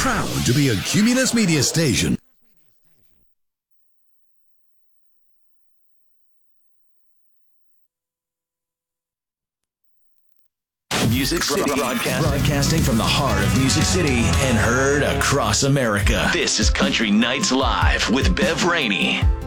Proud to be a Cumulus Media station. Music City, broadcasting from the heart of Music City and heard across America. This is Country Nights Live with Bev Rainey.